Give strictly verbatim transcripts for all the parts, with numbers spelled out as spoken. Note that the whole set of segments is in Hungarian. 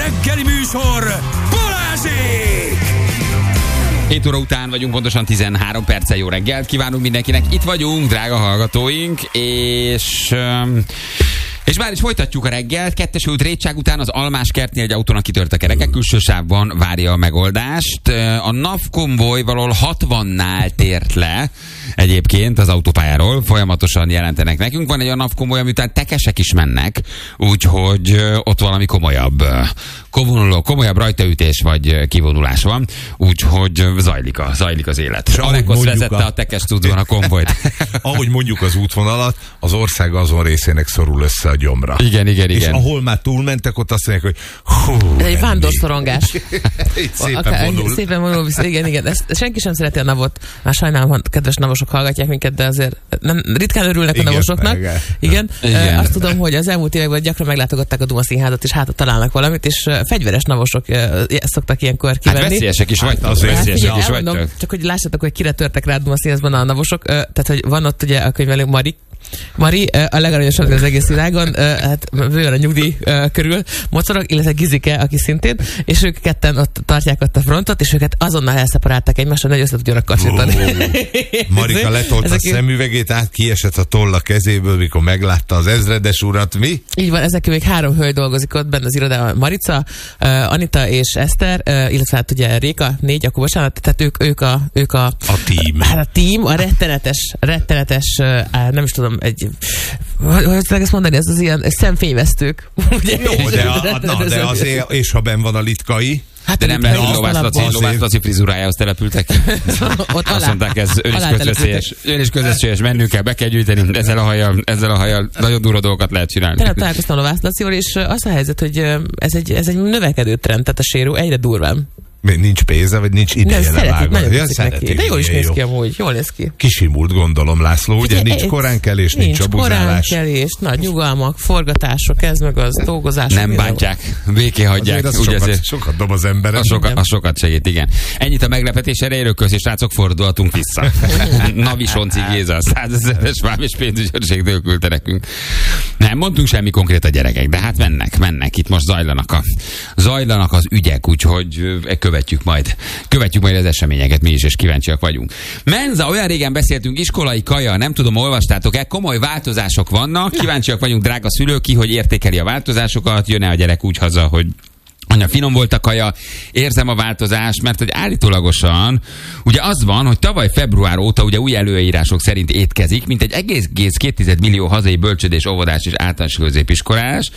reggeli műsor, Balázsék! hét óra után vagyunk, pontosan tizenhárom perccel. Jó reggelt kívánunk mindenkinek. Itt vagyunk, drága hallgatóink, és... Um, És már is folytatjuk a reggelt. Kettesült rétság után az Almás kertnél egy autónak kitört a kerekek, külső sávban várja a megoldást. A NAV konvoj valahol hatvannál tért le egyébként az autópályáról, folyamatosan jelentenek nekünk. Van egy olyan NAV konvoj, ami után tekesek is mennek, úgyhogy ott valami komolyabb, komolyabb, komolyabb rajtaütés vagy kivonulás van, úgyhogy zajlik, a, zajlik az élet. Alekosz vezette a, a tekes stúdión a konvojt. Ahogy mondjuk az útvonalat, az ország azon részének szorul össze a gyomra. Igen, igen, igen. És ahol már túlmentek, ott azt mondják, hogy hú, ez egy vándorszorongás. szépen Akár, vonul. Szépen vonul, igen, igen. Ezt, senki sem szereti a navot. Már sajnálom, ha kedves navosok hallgatják minket, de azért nem, ritkán örülnek igen, a navosoknak. Igen. Igen. igen. Azt tudom, hogy az elmúlt években gyakran meglátogatták a Duma Színházat, és hát találnak valamit, és fegyveres navosok ezt szoktak ilyenkor kivenni. Hát veszélyesek is vagytok. Hát veszélyesek hát, is mondom, vagytok. csak hogy lássátok, hogy kire törtek rá a Duma Színházban a navosok. Tehát, hogy van ott ugye a könyvelő Mari, Mari, a legaranyosabb az egész világon, hát bőven a nyugdíj körül mocorog, illetve Gizike, aki szintén, és ők ketten ott tartják ott a frontot, és őket azonnal elszeparálták egymástól, hogy össze tudjanak kacsintani. Marika letolt a ki... szemüvegét, át kiesett a toll a kezéből, mikor meglátta az ezredes urat, mi? Így van, ezek még három hölgy dolgozik ott benne az irodában, Marica, Anita és Eszter, illetve hát ugye Réka, négy, akkor bocsánat, tehát ők, ők a... Ők a, a team. Hát a team, a rettenetes, rettenetes, nem is tudom, egy, hogy tudják ezt mondani, ez az ilyen szemfényvesztők. Jó, de, a, na, de azért, és ha benn van a Litkai, Hát de nem lehet, hogy Lovász Laci, Lovász Laci frizurájához települtek. Ott azt mondták, ez ön is közveszélyes, ön is közveszélyes, mennünk kell, be kell gyűjteni, ezzel a hajjal, ezzel a hajjal nagyon durva dolgokat lehet csinálni. Tényleg találkoztam Lovász Lacival, és az a helyzet, hogy ez egy, ez egy növekedő trend, tehát a sérül egyre durván. Nincs pénze, vagy nincs ideje nem, szeretik, nagyon ja, szeretik neki. De jól is néz ki amúgy, jól néz ki. Kisimult, gondolom, László, ugye? Nincs koránkelés, nincs, nincs abuzálás. Nincs koránkelés, nagy nyugalmak, forgatások, ez meg az dolgozások. Nem bántják, béké hagyják. Az sokat, azért, sokat dob az ember. Az sokat, az sokat segít, igen. Ennyit a meglepetés erejéről, közé srácok, fordulhatunk vissza. Navi Sonci Géza, százezeres vám és pénzügyőrség küldte nekünk. Nem mondtunk semmi konkrét a gyerekek, de hát mennek, mennek. Itt most zajlanak, a, zajlanak az ügyek, úgyhogy követjük majd, követjük majd az eseményeket mi is, és kíváncsiak vagyunk. Menza, olyan régen beszéltünk, iskolai kaja, nem tudom, olvastátok-e, komoly változások vannak, kíváncsiak vagyunk, drága szülők, ki, hogy értékeli a változásokat, jön-e a gyerek úgy haza, hogy anya, finom volt a kaja, érzem a változást, mert hogy állítólagosan ugye az van, hogy tavaly február óta ugye új előírások szerint étkezik, mint egy egész két millió hazai bölcsődés, óvodás és általános középiskolás,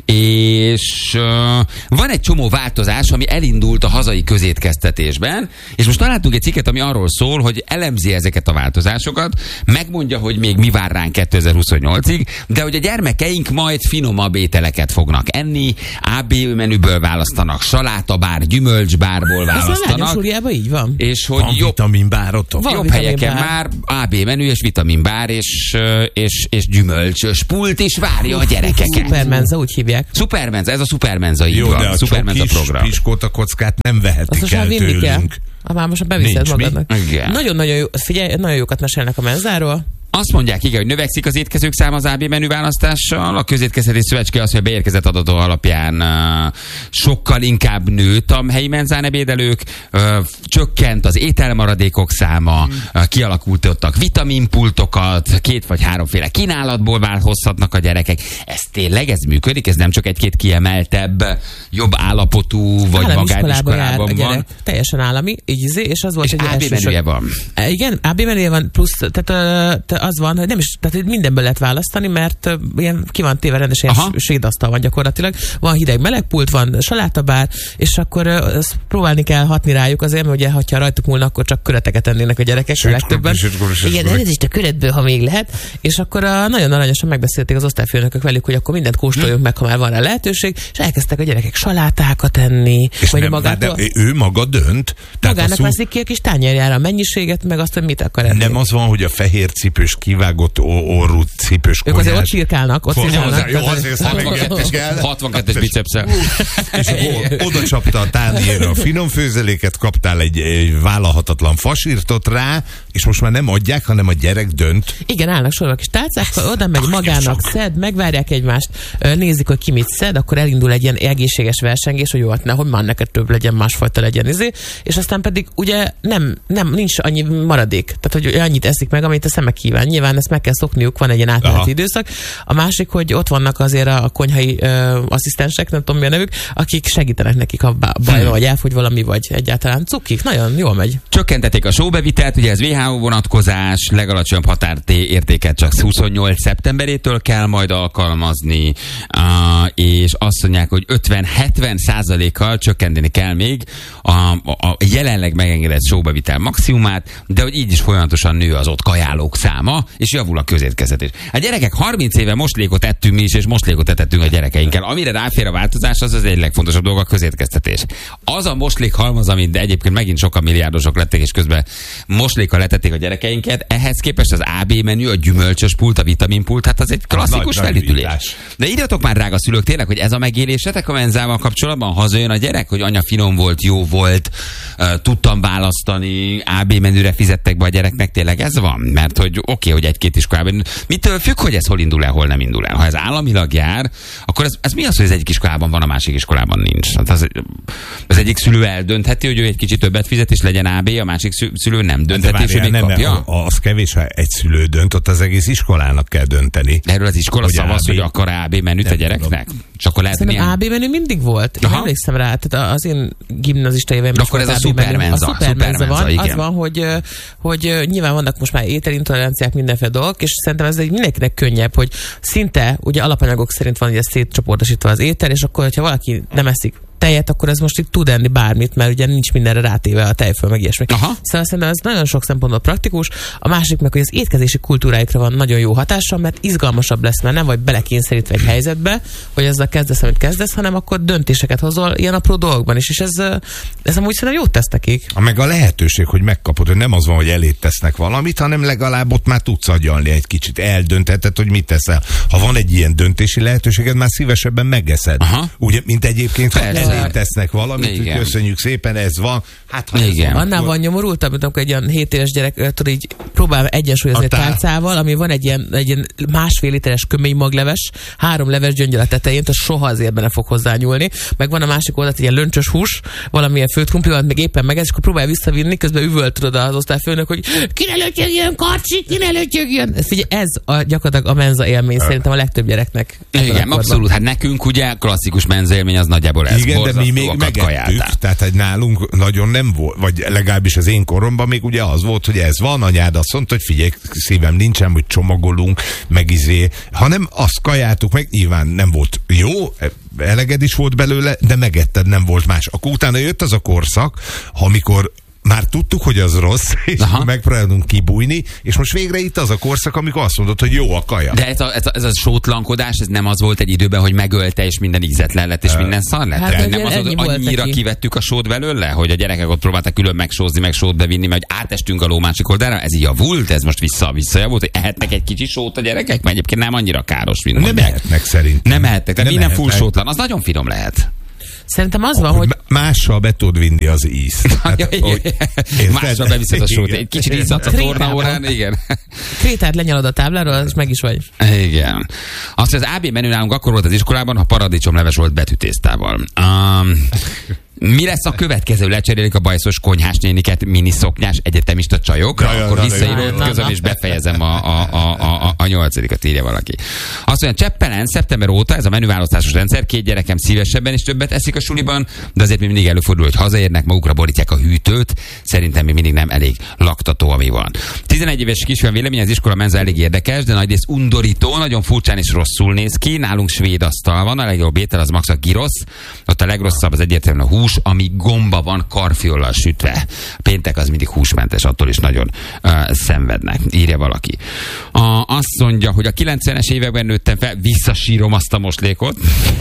és uh, van egy csomó változás, ami elindult a hazai közétkeztetésben, és most találtunk egy cikket, ami arról szól, hogy elemzi ezeket a változásokat, megmondja, hogy még mi vár ránk kétezer-huszonnyolcig, de hogy a gyermekeink majd finomabb ételeket fognak enni, á bé menüből választanak, salátabár, gyümölcsbárból választanak. Ez a így van. És hogy van jobb, vitaminbárotok. Jobb helyeken már á bé menü és vitaminbár és, és, és gyümölcsös pult is várja a gyerekeket. Szupermenza, úgy hívják. Szupermenza, ez a szupermenza, így jó, van. De a szupermenza program. piskóta kockát nem vehetik azt el tőlünk. Kell. Már most beviszed magadnak. Nagyon-nagyon jó, figyelj, nagyon jókat mesélnek a menzáról. Azt mondják, igen, hogy növekszik az étkezők száma az á bé menü választással. A Közétkeztetés Szövetség azt, hogy a beérkezett adatok alapján uh, sokkal inkább nőtt a helyi menzán ebédelők, uh, csökkent az ételmaradékok száma, mm. uh, kialakultak vitaminpultokat, két vagy háromféle kínálatból hozhatnak a gyerekek. Ez tényleg, ez működik? Ez nem csak egy-két kiemeltebb, jobb állapotú, vagy magániskolában van? Teljesen állami, így, és az volt, és hogy á bé menüje van. Igen, á bé menüje van, plusz, tehát uh, az van, hogy nem is, tehát mindenből lehet választani, mert uh, ilyen ki van téve rendesen, sédasztal van gyakorlatilag. Van hideg melegpult, van salátabár, és akkor uh, próbálni kell hatni rájuk azért, mert ugye, ha rajtuk múlna, akkor csak köreteket ennének a gyerekek a legtöbben. Igen, elnézést a köretből, ha még lehet. És akkor uh, nagyon aranyosan megbeszélték az osztályfőnökök velük, hogy akkor mindent kóstoljunk meg, ha már van rá lehetőség, és elkezdtek a gyerekek salátákat enni. És vagy nem, magától, de ő maga dönt. Magának veszik ki a kis tányérjára a mennyiséget, meg azt, hogy mit akar enni. Nem az van, hogy a fehér cipős és kivágott orrú cipős konyhás. Ők azért ott csirkálnak, ott csirkálnak. Jó, azért hatvankettes bicepszel. És oda csapta a tányérra a finom főzeléket, kaptál egy, egy vállalhatatlan fasírtot rá, és most már nem adják, hanem a gyerek dönt. Igen, állnak sorba kis tálcákkal, oda megy magának, szed, megvárják egymást, nézik, hogy ki mit szed, akkor elindul egy ilyen egészséges versengés, hogy jó, hát nehogy már neked több legyen, másfajta legyen izé, és aztán pedig ugye nem, nem nincs annyi maradék, tehát hogy annyit eszik meg, amit a szeme kíván. Nyilván ezt meg kell szokniuk, van egy ilyen átmeneti időszak. A másik, hogy ott vannak azért a, a konyhai ö, asszisztensek, nem tudom mi a nevük, akik segítenek nekik, ha baj hmm. vagy, elfogy valami, vagy egyáltalán cukik. Nagyon jól megy. Csökkentették a sóbevitelt, ugye ez vé há ó vonatkozás, legalacsonyabb határértéket csak huszonnyolc szeptemberétől kell majd alkalmazni, uh, és azt mondják, hogy ötven-hetven százalékkal csökkenteni kell még a, a, a jelenleg megengedett sóbevitel maximumát, de hogy így is folyamatosan nő az ott kajálók száma, és javul a közétkeztetés. A gyerekek harminc éve moslékot ettünk mi is, és moslékot etettünk a gyerekeinkkel. Amire ráfér a változás, az az egy legfontosabb dolog, a közétkeztetés. Az a moslék halmaz, amit egyébként megint sokan milliárdosok lettek, és közben moslékkal letették a gyerekeinket, ehhez képest az á bé menü, a gyümölcsös pult, a vitaminpult, hát az egy klasszikus nagy, felütülés. Nagy de írjatok már, drága szülők, tényleg, hogy ez a megélésetek a menzával kapcsolatban, hazajön a gyerek, hogy anya finom volt, jó volt, uh, tudtam választani, á bé menüre fizettek be a gyereknek, tényleg ez van? Mert hogy oké, okay, hogy egy-két iskolában. Mitől függ, hogy ez hol indul el, hol nem indul el? Ha ez államilag jár, akkor ez, ez mi az, hogy ez egyik iskolában van, a másik iskolában nincs? Hát az, az egyik szülő eldöntheti, hogy ő egy kicsit többet fizet, és legyen á bé, a másik szülő nem döntheti, és ő még nem, kapja? Az kevés, ha egy szülő dönt, ott az egész iskolának kell dönteni. Erről az iskola hogy szavaz, á bé... hogy akar á bé menüt a gyereknek? És akkor lehet milyen... á bé menü mindig volt. Én emlékszem rá, tehát az én gimnazista éveim akkor ez a szupermenza. A szupermenza van, igen. Az van, hogy, hogy nyilván vannak most már ételintoleranciák, mindenféle dolgok, és szerintem ez egy mindenkinek könnyebb, hogy szinte ugye alapanyagok szerint van ugye szétcsoportosítva az étel, és akkor, hogyha valaki nem eszik tejet, akkor ez most itt tud enni bármit, mert ugye nincs mindenre rátéve a tejföl, meg ilyesmi. Aha. Szóval szerintem ez nagyon sok szempontból praktikus. A másik meg, hogy az étkezési kultúráikra van nagyon jó hatással, mert izgalmasabb lesz, mert nem vagy belekényszerítve egy helyzetbe, hogy ezzel kezdesz, amit kezdesz, hanem akkor döntéseket hozol ilyen apró dolgokban is, és ez, ez amúgy szerintem jót tesz nekik. Meg a lehetőség, hogy megkapod, hogy nem az van, hogy elét tesznek valamit, hanem legalább ott már tudsz agyalni egy kicsit, eldöntheted, hogy mit teszel. Ha van egy ilyen döntési lehetőséged, már szívesebben megeszed. Aha. Ugye, mint egyébként, ha elé tesznek valamit, hogy köszönjük szépen, ez van. Hát, ha igen. Van, annál van nyomorultabb, mint amikor egy olyan hét éves gyerek tudod, így próbál egyensúlyozni a tálcával, ami van egy ilyen, egy ilyen másfél literes kömény magleves, három leves gyöngyöl a tetején, tehát soha az életben nem fog hozzányúlni. Meg van a másik oldalt egy ilyen löncsös hús, valamilyen főtt krumplival, még éppen meg ez, és akkor próbálja visszavinni, közben üvölt tudod az osztályfőnök, hogy ki ne lötyögjön, karcsi, ki ne lötyögjön. Ez, ugye, ez a, gyakorlatilag a menza élmény szerintem a legtöbb gyereknek. Igen, abszolút. Hát nekünk ugye klasszikus menza élmény az nagyjából ez. Igen, de mi még megettük, tehát hogy nálunk nagyon nem volt, vagy legalábbis az én koromban még ugye az volt, hogy ez van, anyád azt mondta, hogy figyelj, szívem, nincsen, hogy csomagolunk, meg izé, hanem azt kajáltuk meg, nyilván nem volt jó, eleged is volt belőle, de megetted, nem volt más. Akkor utána jött az a korszak, amikor már tudtuk, hogy az rossz, és megpróbálunk kibújni, és most végre itt az a korszak, amikor azt mondod, hogy jó a kaja. De ez a, ez a, ez a sótlankodás, ez nem az volt egy időben, hogy megölte, és minden ízetlen lett, és uh, minden szar lett? Hát, nem az, hogy annyira neki. Kivettük a sót belőle, hogy a gyerekek ott próbáltak külön megsózni, meg sót bevinni, mert átestünk a ló másik oldalra, ez így javult, ez most vissza visszajavult, hogy ehetnek egy kicsi sót a gyerekek, mert egyébként nem annyira káros, mint nem ehetnek szerintem. Nem ehetnek, tehát minden full sótlan, az nagyon finom lehet. Szerintem az van, hogy... Mással be tudod vinni az ízt. Hát, hogy... Mással beviszed a sót. Egy kicsit ízadsz a tornaórán, igen. Krétát lenyalod a tábláról, és meg is vagy. Igen. Azt, hogy az á bé menü nálunk akkor volt az iskolában, ha paradicsomleves volt betűtésztával. Um, mi lesz a következő? Lecserélik a bajszos konyhás néniket miniszoknyás egyetemista csajokra? Ja, akkor visszaírod, közöm és befejezem a, a, a, a, a nyolcadikat, írja valaki. Azt mondja, Cseppelen szeptember óta ez a menüválasztásos rendszer, két gyerekem szívesebben is többet eszik a suliban, de azért még mindig előfordul, hogy hazaérnek, magukra borítják a hűtőt. Szerintem még mindig nem elég laktató, ami van. tizenegy éves kisfiam vélemény, az iskola menza elég érdekes, de nagyrészt undorító, nagyon furcsán és rosszul néz ki. Nálunk svéd asztal van, a legjobb étel az max a gyrosz, ott a legrosszabb az egyértelműen a hús, hús, ami gomba van, karfiollal sütve. Péntek az mindig húsmentes, attól is nagyon uh, szenvednek, írja valaki. A, azt mondja, hogy a kilencvenes években nőttem fel, visszasírom azt a moslékot.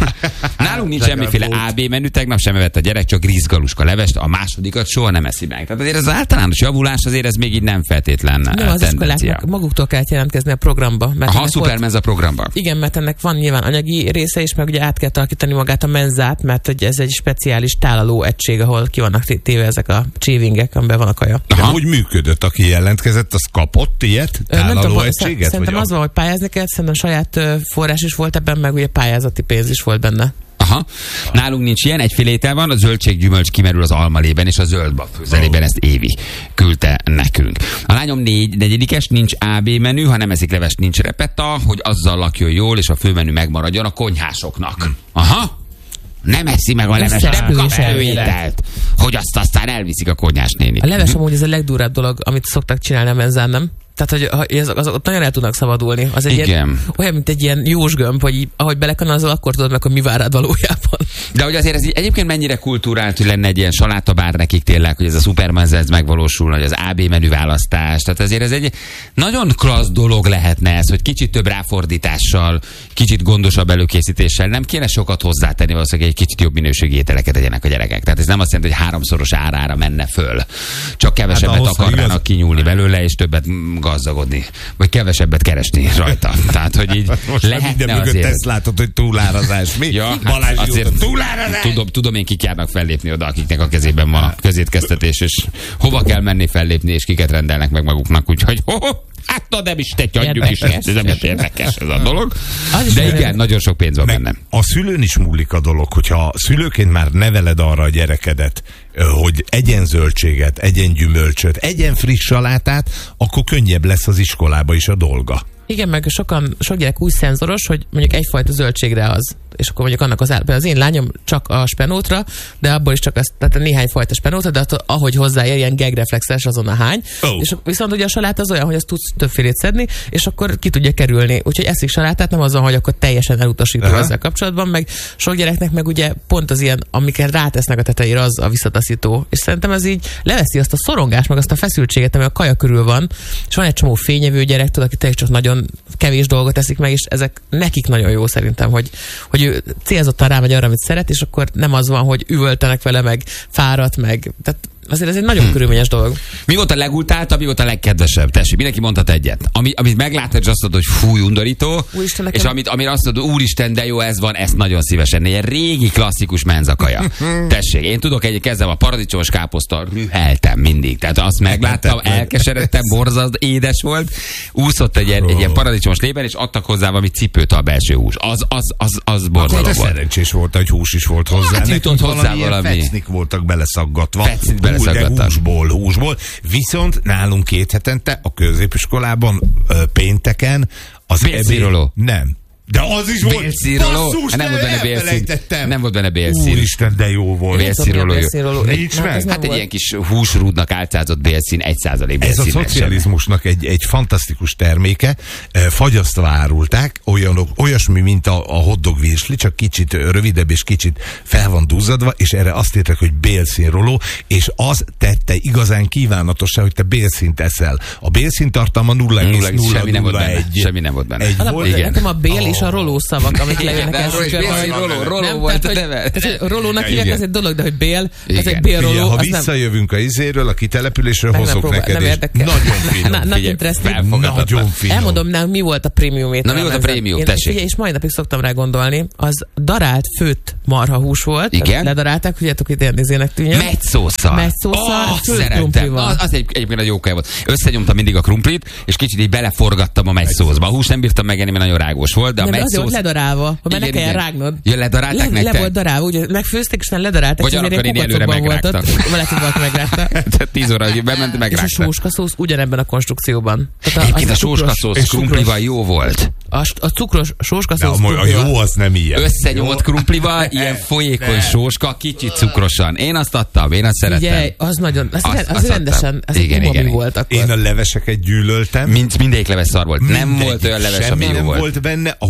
Nálunk nincs semmiféle á bé menü, tegnap sem evett a gyerek, csak rizgaluska levest, a másodikat soha nem eszi meg. Tehát azért az általános javulás azért ez még így nem feltétlen nem, az iskoláknak maguktól kell jelentkezni a programba. Mert Aha, szupermenza programba. Igen, mert ennek van nyilván anyagi része is, meg ugye át kell alakítani magát a menzát, mert hogy ez egy speciális tálaló egység, ahol ki vannak téve ezek a csívingek, amiben van a kaja. De hogy működött, aki jelentkezett, az kapott ilyet? Tálaló egységet? Szerintem az van, hogy pályázni kell, szerintem saját forrás is volt ebben, meg ugye pályázati pénz is volt benne. Aha. Nálunk nincs ilyen, egyféle étel van, a zöldséggyümölcs kimerül az almalében, és a zöldbab főzelében oh. ezt Évi küldte nekünk. A lányom négy, negyedikes, nincs á bé menü, ha nem eszik levest, nincs repetta, hogy azzal lakjon jól, és a főmenü megmaradjon a konyhásoknak. Aha. Nem eszi meg a leves, nem kap előételt, hogy azt aztán elviszik a konyhás néni. A leves amúgy ez a legdurább dolog, amit szoktak csinálni a menzán, nem? Tehát, hogy az, az, ott nagyon el tudnak szabadulni. Az egy ilyen, olyan, mint egy ilyen jósgömb, hogy így, ahogy belekanalazol, akkor tudod meg, hogy mi vár rád valójában. De hogy azért ez így, egyébként mennyire kultúrált, hogy lenne egy ilyen salátabár nekik tényleg, hogy ez a szupermenza ez megvalósul, hogy az á bé menü választás. Tehát azért ez egy nagyon klassz dolog lehetne ez, hogy kicsit több ráfordítással, kicsit gondosabb előkészítéssel, nem kéne sokat hozzátenni, valószínűleg egy kicsit jobb minőségi ételeket tegyenek a gyerekek. Tehát ez nem azt jelenti, hogy háromszoros árára menne föl. Csak kevesebbet hát akarnának kinyúlni belőle, és többet gazdagodni, vagy kevesebbet keresni rajta. Tehát, hogy így most lehetne azért... Ezt látod, hogy túlárazás. Mi? Ja, hát azért túlárazás. Tudom, tudom én, kik járnak fellépni oda, akiknek a kezében van a közétkeztetés, és hova kell menni fellépni, és kiket rendelnek meg maguknak, úgyhogy ho, ho, hát na, nem is te adjuk is, ez nem is érdekes ez a dolog. De igen, nagyon sok pénz van benne. A szülőn is múlik a dolog, hogyha szülőként már neveled arra a gyerekedet, hogy egyen zöldséget, egyen gyümölcsöt, egyen friss salátát, akkor könnyebb lesz az iskolába is a dolga. Igen, meg sokan, sok gyerek úgy szenzoros, hogy mondjuk egyfajta zöldségre az, és akkor mondjuk annak az áll. Az én lányom csak a spenótra, de abból is csak az, tehát a néhány fajta spenótra, de attól, ahogy hozzáér, ilyen gagreflexes azon a hány. Oh. És viszont ugye a salát az olyan, hogy azt tudsz többfélét szedni, és akkor ki tudja kerülni. Úgyhogy eszik salátát, nem azon, hogy akkor teljesen elutasító uh-huh. ezzel kapcsolatban, meg sok gyereknek meg ugye pont az ilyen, amiket rátesznek a tetejére, az a visszataszító. És szerintem ez így leveszi azt a szorongást, meg azt a feszültséget, ami a kaja körül van, és van egy csomó fényevő gyerek, tudod, aki tényleg csak nagyon kevés dolgot eszik meg, és ezek nekik nagyon jó szerintem, hogy, hogy ő célzottan rámegy arra, amit szeret, és akkor nem az van, hogy üvöltenek vele, meg fáradt, meg... Tehát azért ez egy nagyon hmm. körülményes dolog. Mi volt a legutáltabb, mi volt a legkedvesebb? Tessék, mindenki mondhat egyet. Ami, amit meglátod, és azt mondod, hogy fúj, undorító, Úristen, és amit, amire azt mondod, úristen, de jó, ez van, ezt nagyon szívesen. Egy régi klasszikus menzakaja. Tessék, én tudok egy kezdem a paradicsomos káposztal, rüheltem mindig. Tehát azt megláttam, elkeseredtem, borzasztó édes volt, úszott egy, egy ilyen paradicsomos lében, és adtak hozzá valami cipőt a belső hús. Az, az, az, az borzalom volt. Szerencsés volt, hogy hús is volt hozzá. Hát jutott hozzá valami. Fecnik voltak beleszaggatva. De húsból, húsból. Viszont nálunk két hetente a középiskolában ö, pénteken az ebéd... Nem. De az is volt. Bélszíroló. Nem volt benne bélszín. Nem volt benne bélszín. Úristen, de jó volt. Bélszíroló. Nincs meg. Hát egy ilyen kis húsrúdnak álcázott bélszín, egy százalék bélszín. Ez a szocializmusnak egy, egy fantasztikus terméke. Fagyasztva árulták, olyanok, olyasmi, mint a, a hotdog virsli, csak kicsit rövidebb és kicsit fel van duzzadva, és erre azt írták, hogy bélszínroló, és az tette igazán kívánatossá, hogy te bélszínt eszel. A bélszín tartalma nulla egész nulla nulla egy. Semmi nem volt benne. Nekem a bél és a roló szavak, amik lejönnek el. Roló, roló volt a neve. Rolónak hívják, ez egy dolog, de hogy bél, ez egy bélroló. Ha visszajövünk a izéről, a kitelepülésről, hozok neked. Nem érdekel. Nagyon finom. Nagyon finom. Elmondom, nem, mi volt a prémium étel. Na, mi volt a prémium, tessék. És majd napig szoktam rá gondolni, az darált főtt marhahús volt. Igen. Ledarálták, tudjátok, hogy ilyen nézének tűnjön. Meggyszószal. Meggyszószal, főtt krumplival. Az egyébként a jó kaj volt. Összenyomtam mindig a krumplit, és kicsit így beleforgattam a meggyszószba. A húst nem bírtam megenni, mert nagyon rágós volt, de a meggyszósz ledarálva, hogy ne kelljen rágnod. Ja, ledarálták le, nektek? Le volt darálva, ugye megfőzték, és nem ledarálták. Vagy akkor én előre megrágtam. Lehet, hogy valaki megrágta. Tehát tíz óra, hogy bement, megrágta. És a sóskaszósz ugyanebben a konstrukcióban. Egyébként a sóskaszósz krumplival jó volt. A, a cukros sóskaszósz krumplival. A jó az nem ilyen. Összenyomott krumplival, ilyen folyékony sóska, kicsit cukrosan. Én azt adtam, én azt szerettem. Ugye, az nagyon, az, az, az rendesen, az igen, igen, volt akkor. Én a leveseket gyűlöltem. Mind, mindegyik leves szar volt. Nem volt olyan leves, ami jó volt. Nem volt benne, a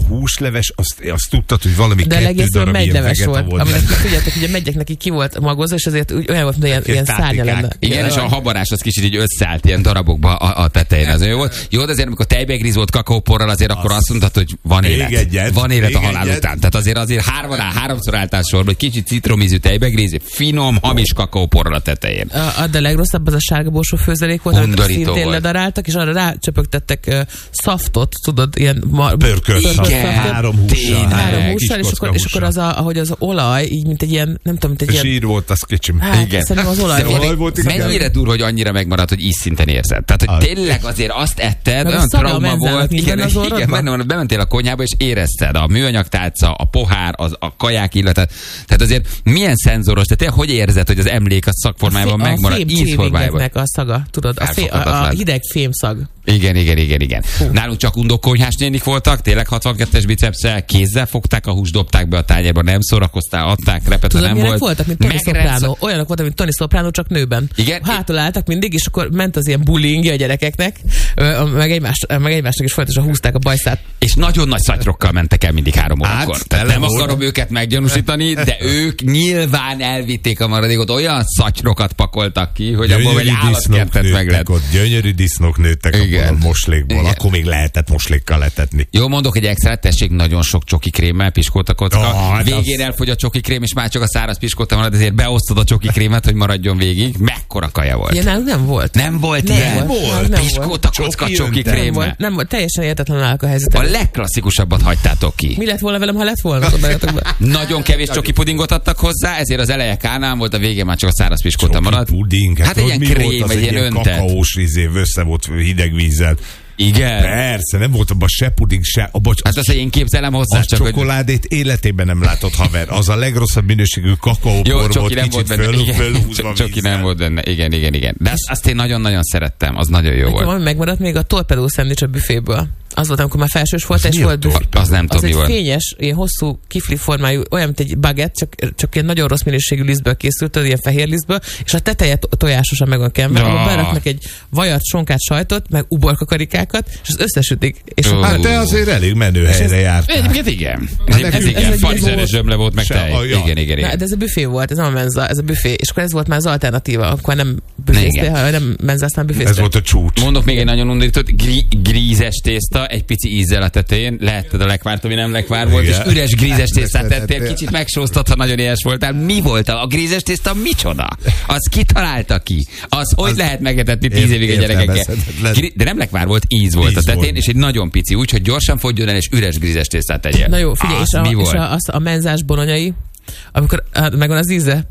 húsleves, azt, azt tudtad, hogy valami de kettő darab ilyen vegeta volt. volt. Aminek tudjátok, hogy a megyek neki ki volt magozva, és ezért úgy, olyan volt, mint ilyen, ilyen szárnya lenne. Igen, és a habarás az kicsit így összeállt ilyen darabokba a, a tetején. Az jó volt. Jó, de azért amikor tejbegríz volt kakaóporral, azért akkor azt mondtad, hogy van élet. Egyet, van élet a halál egyet. Után. Tehát azért azért hárman áll, háromszor álltál sorba, hogy kicsit citromízű tejbegríz, finom, hamis kakaóporral a tetején. A, a de legrosszabb az a sárga borsó főzelék volt, amit szintén ledaráltak, és arra rácsöpögtettek uh, szaftot, tudod, ilyen mar- pörkölt három hússal. Három hússal, és akkor, és akkor az, a, ahogy az olaj, így mint egy ilyen, nem tudom, mint egy ilyen... Zsír volt, az kicsim. Hát, igen. Szerintem az olaj volt. olaj volt. Mennyire durva, hogy annyira megmaradt, hogy ízszinten érzed. Tehát, hogy tényleg azért azt etted, olyan trauma volt. Igen, igen, bementél a konyhába, és érezted a műanyagtálca, a pohár, az, a kaják illata. Tehát azért milyen szenzoros, tehát tényleg hogy érzed, hogy az emlék a szakformájában megmarad, ízformájában. A szagga, tudod, a, fé, a, a hideg fémszag. Igen, igen, igen, igen. Hú. Nálunk csak undokonyhás nénik voltak, tényleg hatvankettes bicepsszel, kézzel fogták a húst, dobták be a tányérba, nem szórakoztál, adták, repete nem volt. voltak, mint Tony Soprano. Olyanok voltak, mint Tony Soprano, csak nőben. Igen? Hátul álltak mindig, és akkor ment az ilyen bullying a gyerekeknek, meg, egymás, meg egymásnak is folyamatosan húzták a bajszát. És nagyon nagy szatyrokkal mentek el mindig három órakor. Hát, Tehát nem akarom őket meggyanúsítani, de ők nyilván elvitték a maradékot, olyan szatyrokat pakoltak ki, hogy abból egy állatkertet meg lett. Ott gyönyörű disznók nőttek abból a moslékból. Igen. Akkor még lehetett moslékkal letetni. Jó, mondok egy extra, tessék, nagyon sok csoki krémmel, piskóta kocka. Oh, hát végén az... elfogy a csoki krém, és már csak a száraz piskóta marad, ezért beosztod a csoki krémet, hogy maradjon végig. Mekkora kaja volt. Ja, nem, nem volt. Nem volt nem ilyen. Volt. Nem piskóta kocka csoki krémmel. Nem volt. Nem volt. Teljesen értetlen állok a helyzetem. A legklasszikusabbat hagytátok ki. Mi lett volna velem, ha lett volna? Nagyon kevés csoki pudingot adtak hozzá, ezért az eleje kánán volt, a végén már csak a száraz piskóta maradt. Puding, hát, hát egy ilyen krém, egy ilyen öntet. Kakaós izé, össze volt hideg vízzel. Igen. Persze, nem volt abban se puding, se... Abba, hát azt, hogy én képzelem hozzá. A csokoládét hogy... életében nem látott, haver. Az a legrosszabb minőségű kakaópor volt, kicsit föl, fölhúzva Csoki nem volt benne. Igen, igen, igen. De azt, azt én nagyon-nagyon szerettem. Az nagyon jó volt. Valami megmaradt még a torpedó szendvics a büféből. Az volt, amikor már felsős volt, és volt büfé. Az nem tudom, mi volt. Az egy fényes, ilyen hosszú kifli formájú, olyan, mint egy baguette, csak, csak ilyen nagyon rossz minőségű lisztből készült, ilyen fehér lisztből, és a teteje tojásosan meg van kenve, ja. Ahol beraknak egy vajat, sonkát, sajtot, meg uborkakarikákat, és az összesütik. És oh. Hát te azért elég menő helyre jártál. Egyébként igen. Ez igen, farizeres zsömle volt, meg tej. Igen, igen, igen. De ez a büfé volt, ez nem a menza, ez a büfé. És akkor ez volt már az alternatíva, akkor nem büféztél, ha nem menzáztál, büféztél. Ez volt a csúcs. Mondok még egy nagyon undorított, grízes tészta, egy pici ízzel a tetején, lehetted a lekvárt, ami nem lekvár volt, igen. És üres grízes tésztát tettél, kicsit megsóztat, ha nagyon éhes voltál. Mi volt a, a grízes tészta? Micsoda? Az kitalálta ki? Az hogy az lehet megetetni tíz évig a gyerekekkel? De nem lekvár volt, íz volt íz a tetején, volt. És egy nagyon pici, úgy, hogy gyorsan fogjon el, és üres grízes tésztát tegyél. Na jó, figyelj, az és, a, és a, az a menzás bolonyai, amikor hát, megvan az íze.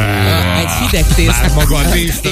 Egy hideg tészta. Már maga a tészta.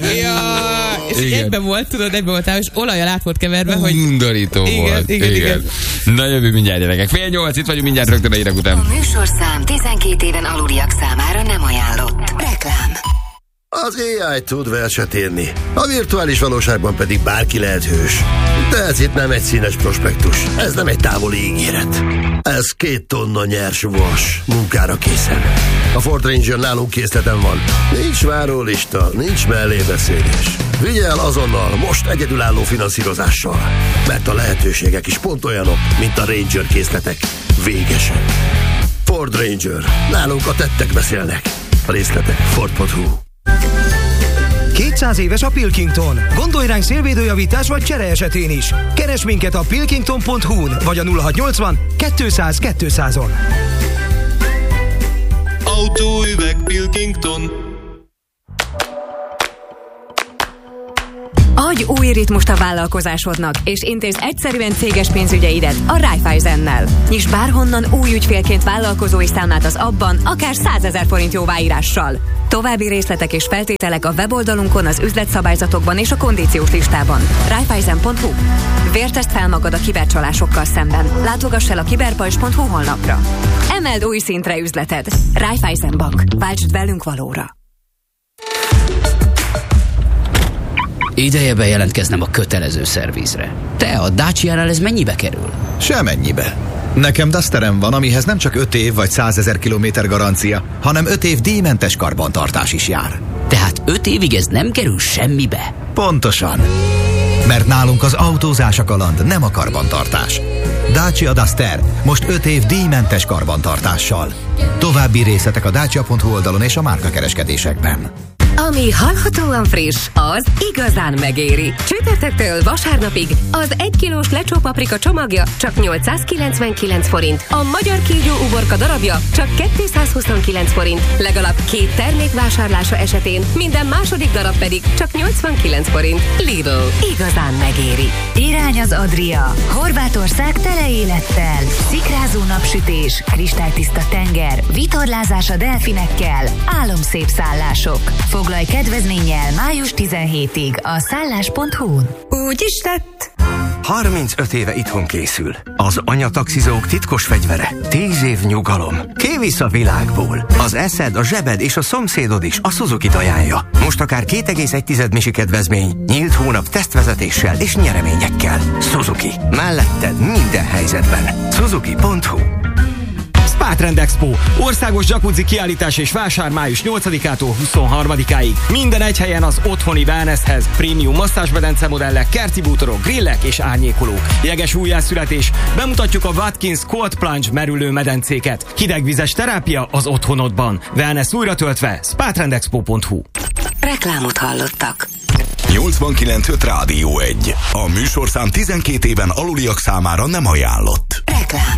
És egyben volt, tudod, egyben voltál, és olajjal át volt keverve, hogy... Undorító igen, volt. Igen, igen, igen. Na jövő mindjárt, gyerekek. Fél nyolc, itt vagyunk mindjárt rögtön a hírek után. A műsorszám tizenkét éven aluliak számára nem ajánlott. Reklám. Az á i tud verset írni, a virtuális valóságban pedig bárki lehet hős. De ez itt nem egy színes prospektus, ez nem egy távoli ígéret. Ez két tonna nyers vas, munkára készen. A Ford Ranger nálunk készleten van. Nincs várólista, nincs mellébeszélés. Vigye el azonnal, most egyedülálló finanszírozással. Mert a lehetőségek is pont olyanok, mint a Ranger készletek. Végesen. Ford Ranger. Nálunk a tettek beszélnek. A részletek Ford pont hu. kétszáz éves a Pilkington. Gondolj ránk szélvédőjavítás vagy csere esetén is. Keresd minket a pilkington pont hu-n vagy a nulla hatszáznyolcvan kétszáz kétszázon. Autóüveg Pilkington. Adj új ritmust a vállalkozásodnak, és intézd egyszerűen céges pénzügyeidet a Raiffeisennel. Nyisd bárhonnan új ügyfélként vállalkozói számlát az abban, akár százezer forint jóváírással. További részletek és feltételek a weboldalunkon, az üzletszabályzatokban és a kondíciós listában. Raiffeisen pont hu. Vértezd fel magad a kibercsalásokkal szemben. Látogass el a kiberpajzs pont hu honlapra. Emeld új szintre üzleted. Raiffeisen Bank. Váltsd velünk valóra. Ideje bejelentkeznem a kötelező szervizre. Te, a Dacia-nál ez mennyibe kerül? Semennyibe. Nekem Dusterem van, amihez nem csak öt év vagy százezer kilométer garancia, hanem öt év díjmentes karbantartás is jár. Tehát öt évig ez nem kerül semmibe? Pontosan. Mert nálunk az autózás a kaland, nem a karbantartás. Dacia Duster, most öt év díjmentes karbantartással. További részletek a dacia pont hu oldalon és a márkakereskedésekben. Ami hallhatóan friss, az igazán megéri. Csütörtöktől vasárnapig az egy kilós lecsó paprika csomagja csak nyolcszázkilencvenkilenc forint, a magyar kígyó uborka darabja csak kétszázhuszonkilenc forint, legalább két termék vásárlása esetén minden második darab pedig csak nyolcvankilenc forint. Lidl, igazán megéri. Irány az Adria. Horvátország tele élettel. Szikrázó napsütés, kristálytiszta tenger, vitorlázás a delfinekkel, álomszép szállások. Foglalj kedvezménnyel május tizenhetedikéig a szállás pont hu-n. Úgy is tett. harmincöt éve itthon készül. Az anyataxizók titkos fegyvere. tíz év nyugalom. Kivisz a világból. Az eszed, a zsebed és a szomszédod is a Suzuki-t ajánlja. Most akár két egész egy misi kedvezmény, nyílt hónap tesztvezetéssel és nyereményekkel. Suzuki. Melletted minden helyzetben. Suzuki pont hu. Spa Trend Expo. Országos jacuzzi kiállítás és vásár május nyolcadikától huszonharmadikáig. Minden egy helyen az otthoni wellnesshez. Prémium masszázsmedence modellek, kerti bútorok, grillek és árnyékolók. Jeges újjászületés. Bemutatjuk a Watkins Cold Plunge merülő medencéket. Hidegvizes terápia az otthonodban. Wellness újra töltve. spa trend expo pont hu. Reklámot hallottak. nyolcvankilenc öt Rádió egy. A műsorszám tizenkét éven aluliak számára nem ajánlott. Reklám.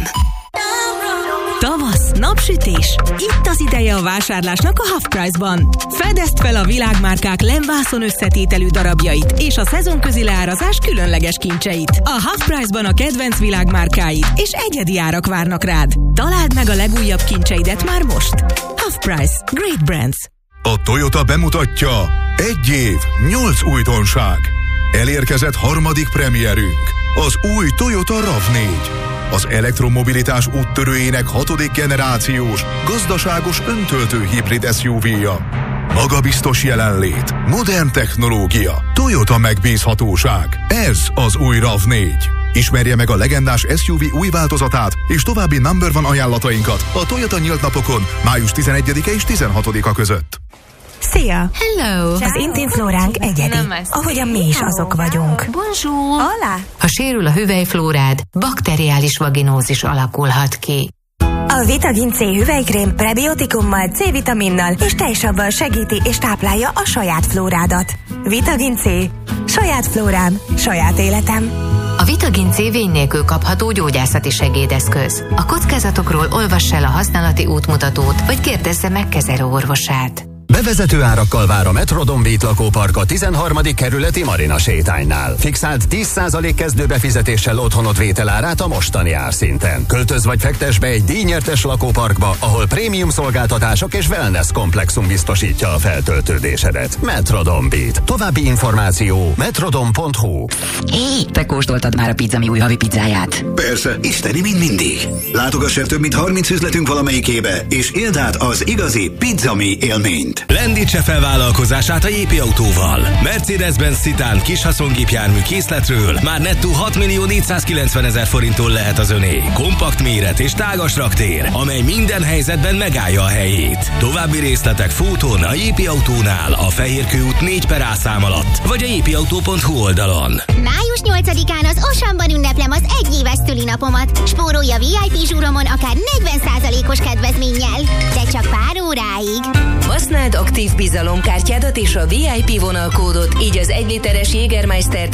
Tavasz, napsütés. Itt az ideje a vásárlásnak a Half Price-ban. Fedezd fel a világmárkák lemvászon összetételű darabjait és a szezonközi leárazás különleges kincseit. A Half Price-ban a kedvenc világmárkáid és egyedi árak várnak rád. Találd meg a legújabb kincseidet már most. Half Price. Great Brands. A Toyota bemutatja egy év, nyolc újdonság. Elérkezett harmadik premierünk, az új Toyota rav négy. Az elektromobilitás úttörőjének hatodik generációs, gazdaságos öntöltő hibrid es u vé-ja. Magabiztos jelenlét, modern technológia, Toyota megbízhatóság. Ez az új rav négy. Ismerje meg a legendás es u vé új változatát és további number one ajánlatainkat a Toyota nyílt napokon május tizenegyedike és tizenhatodika között. Szia! Hello! Az intim flóránk egyedi, ahogyan mi is azok vagyunk. Bonjour! Hola! Ha sérül a hüvelyflórád, bakteriális vaginózis alakulhat ki. A Vitagin C hüvelykrém prebiotikummal, C-vitaminnal és tejsabbal segíti és táplálja a saját flórádat. Vitagin C. Saját flórám, saját életem. A Vitagin C vény nélkül kapható gyógyászati segédeszköz. A kockázatokról olvass el a használati útmutatót, vagy kérdezze meg kezelőorvosát. Bevezető árakkal vár a Metrodon Beat lakópark a tizenharmadik kerületi Marina sétánynál. Fixált tíz százalék kezdőbefizetéssel otthonod vételárát a mostani árszinten. Költöz vagy fektes be egy díjnyertes lakóparkba, ahol prémium szolgáltatások és wellness komplexum biztosítja a feltöltődésedet. Metrodon Beat. További információ metrodon pont hu. Hé, te kóstoltad már a Pizzami új havi pizzáját? Persze, isteni, mint mindig. Látogass el több mint harminc üzletünk valamelyikébe, és éld át az igazi Pizzami élményt. Lendítse fel vállalkozását a jé pé Autóval. Mercedes-Benz Citan kis haszongépjármű készletről már nettó hat millió négyszázkilencvenezer forinttól lehet az öné. Kompakt méret és tágas raktér, amely minden helyzetben megállja a helyét. További részletek fóton a jé pé Autónál, a Fehérkő út négy per á szám alatt, vagy a jé pé autó pont hu oldalon. május nyolcadikán az Osamban ünneplem az egyéves szülinapomat. Spórolj a vé i pé zsúromon akár negyven százalékos kedvezménnyel, de csak pár óráig. Használd aktív bizalomkártyádat és a vé i pé vonalkódot, így az egy literes Jägermeistert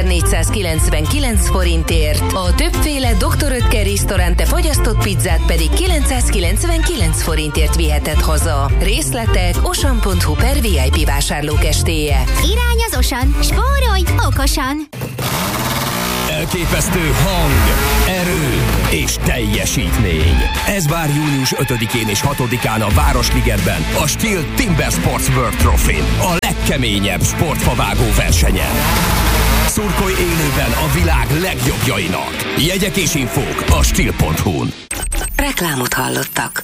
hétezer-négyszázkilencvenkilenc forintért. A többféle doktor Oetker Restaurante fagyasztott pizzát pedig kilencszázkilencvenkilenc forintért viheted haza. Részletek osam pont hu per vé i pé vásárlókestéje. Irány az Osan, spórolj okosan! Elképesztő hang, erő és teljesítmény. Ez vár június ötödikén és hatodikán a Városligetben, a Steel Timber Sports World Trophy, a legkeményebb sportfavágó versenyen. Szurkolj élőben a világ legjobbjainak. Jegyek és infók a steel pont hu-n. Reklámot hallottak.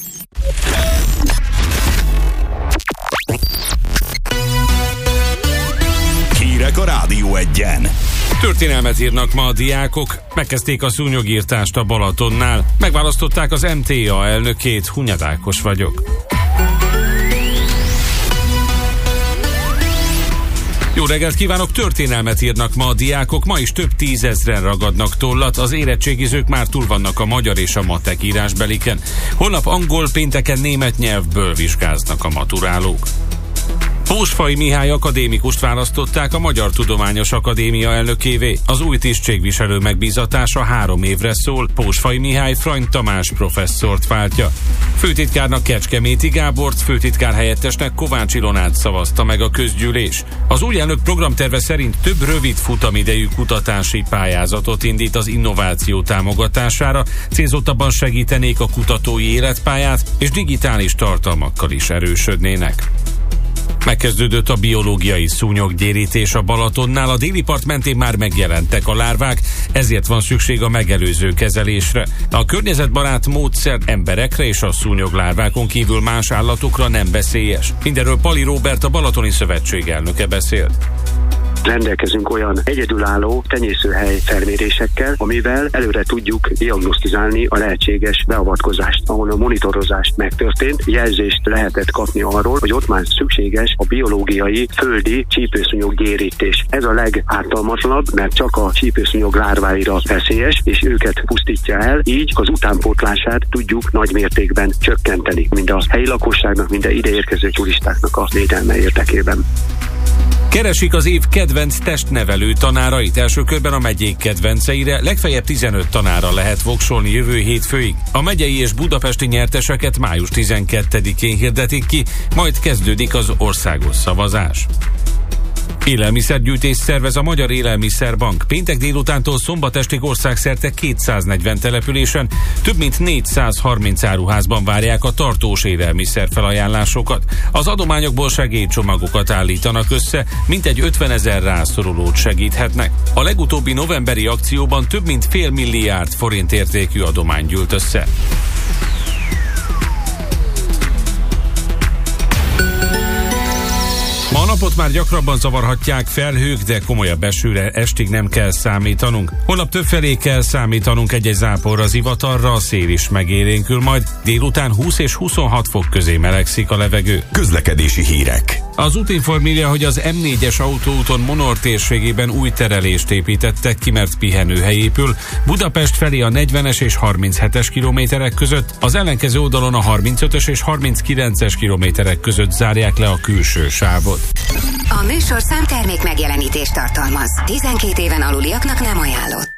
Hírek a Rádió egyen. Történelmet írnak ma a diákok, megkezdték a szúnyogírtást a Balatonnál, megválasztották az em té á elnökét, Hunyad Ákos vagyok. Jó Jó reggelt kívánok! Történelmet írnak ma a diákok, ma is több tízezren ragadnak tollat, az érettségizők már túl vannak a magyar és a matek írásbeliken. Holnap angol, pénteken német nyelvből vizsgáznak a maturálók. Pósfai Mihály akadémikust választották a Magyar Tudományos Akadémia elnökévé. Az új tisztségviselő megbízatása három évre szól, Pósfai Mihály Frany Tamás professzort váltja. Főtitkárnak Kecskeméti Gábort, főtitkár helyettesnek Kovács Ilonát szavazta meg a közgyűlés. Az új elnök programterve szerint több rövid futamidejű kutatási pályázatot indít az innováció támogatására, célzottabban segítenék a kutatói életpályát, és digitális tartalmakkal is erősödnének. Megkezdődött a biológiai szúnyoggyérítés a Balatonnál, a déli part mentén már megjelentek a lárvák, ezért van szükség a megelőző kezelésre. A környezetbarát módszer emberekre és a szúnyoglárvákon kívül más állatokra nem veszélyes. Mindenről Pali Róbert, a Balatoni Szövetség elnöke beszélt. Rendelkezünk olyan egyedülálló tenyészőhely felmérésekkel, amivel előre tudjuk diagnosztizálni a lehetséges beavatkozást. Ahol a monitorozás megtörtént, jelzést lehetett kapni arról, hogy ott már szükséges a biológiai földi csípőszúnyoggyérítés. Ez a legártalmatlanabb, mert csak a csípőszúnyog lárváira veszélyes, és őket pusztítja el, így az utánpótlását tudjuk nagy mértékben csökkenteni, mind a helyi lakosságnak, mind a ideérkező turistáknak a védelme érdekében. Keresik az év kedvenc testnevelő tanárait, első körben a megyék kedvenceire, legfeljebb tizenöt tanára lehet voksolni jövő hétfőig. A megyei és budapesti nyerteseket május tizenkettedikén hirdetik ki, majd kezdődik az országos szavazás. Élelmiszergyűjtést szervez a Magyar Élelmiszerbank. Péntek délutántól szombat estig országszerte kétszáznegyven településen több mint négyszázharminc áruházban várják a tartós élelmiszer felajánlásokat. Az adományokból segélycsomagokat állítanak össze, mintegy ötvenezer rászorulót segíthetnek. A legutóbbi novemberi akcióban több mint fél milliárd forint értékű adomány gyűlt össze. Ma a napot már gyakrabban zavarhatják felhők, de komolyabb esőre estig nem kell számítanunk. Holnap többfelé kell számítanunk egy-egy záporra, zivatarra, a szél is megélénkül, majd délután húsz és huszonhat fok közé melegszik a levegő. Közlekedési hírek. Az Útinform írja, hogy az em négyes autóúton Monor térségében új terelést építettek ki, mert pihenőhely épül. Budapest felé a negyvenes és harminchetes kilométerek között, az ellenkező oldalon a harmincötös és harminckilences kilométerek között zárják le a külső sávot. A műsor számtermék megjelenítést tartalmaz. tizenkét éven aluliaknak nem ajánlott.